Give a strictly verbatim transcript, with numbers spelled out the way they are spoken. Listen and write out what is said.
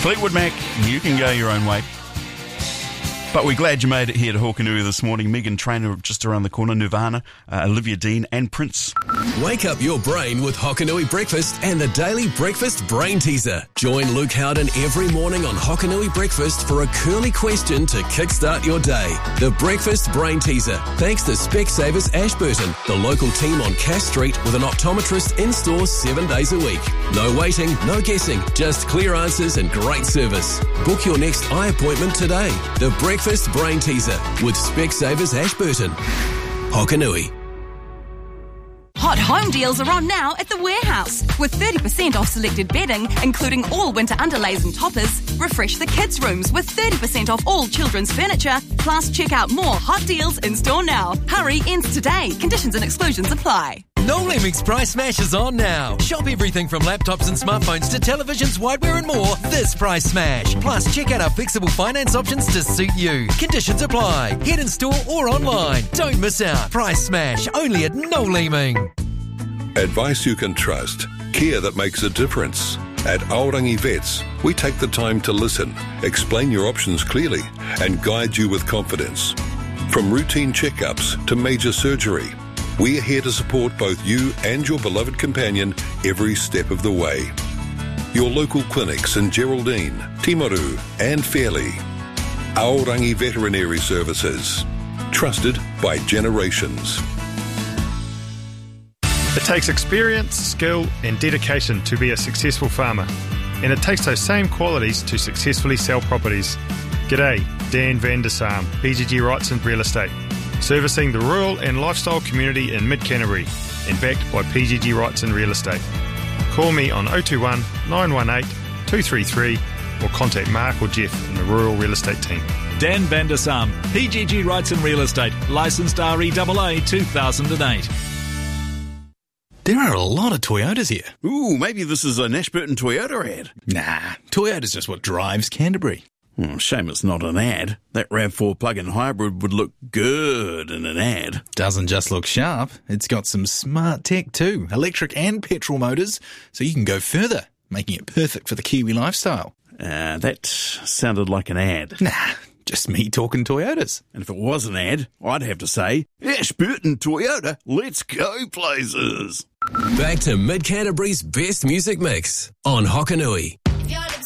Fleetwood Mac, you can go your own way. But we're glad you made it here to Hokanui this morning. Megan Trainor just around the corner, Nirvana, uh, Olivia Dean and Prince. Wake up your brain with Hokanui Breakfast and the Daily Breakfast Brain Teaser. Join Luke Howden every morning on Hokanui Breakfast for a curly question to kickstart your day. The Breakfast Brain Teaser, thanks to Specsavers Ashburton, the local team on Cass Street with an optometrist in-store seven days a week. No waiting, no guessing, just clear answers and great service. Book your next eye appointment today. The Breakfast Breakfast Brain Teaser with Specsavers Ashburton. Hokanui. Hot home deals are on now at The Warehouse. With thirty percent off selected bedding, including all winter underlays and toppers. Refresh the kids' rooms with thirty percent off all children's furniture. Plus, check out more hot deals in store now. Hurry, ends today. Conditions and exclusions apply. No Limits Price Smash is on now. Shop everything from laptops and smartphones to televisions, whiteware and more this Price Smash. Plus, check out our flexible finance options to suit you. Conditions apply. Head in store or online. Don't miss out. Price Smash, only at No Leeming. Advice you can trust. Care that makes a difference. At Aorangi Vets, we take the time to listen, explain your options clearly, and guide you with confidence. From routine checkups to major surgery, we're here to support both you and your beloved companion every step of the way. Your local clinics in Geraldine, Timaru and Fairley. Aorangi Veterinary Services. Trusted by generations. It takes experience, skill and dedication to be a successful farmer. And it takes those same qualities to successfully sell properties. G'day, Dan van der Saam, P G G Wrightson Real Estate. Servicing the rural and lifestyle community in mid-Canterbury and backed by P G G Wrightson Real Estate. Call me on oh two one, nine one eight, two three three or contact Mark or Jeff in the Rural Real Estate team. Dan van der Saam, P G G Wrightson Real Estate, licensed R E A A two thousand eight. There are a lot of Toyotas here. Ooh, maybe this is an Ashburton Toyota ad. Nah, Toyota's just what drives Canterbury. Oh, shame it's not an ad. That RAV four plug-in hybrid would look good in an ad. Doesn't just look sharp, it's got some smart tech too, electric and petrol motors, so you can go further, making it perfect for the Kiwi lifestyle. Uh, that sounded like an ad. Nah, just me talking Toyotas. And if it was an ad, I'd have to say, Ashburton Toyota, let's go places. Back to Mid-Canterbury's best music mix on Hokanui.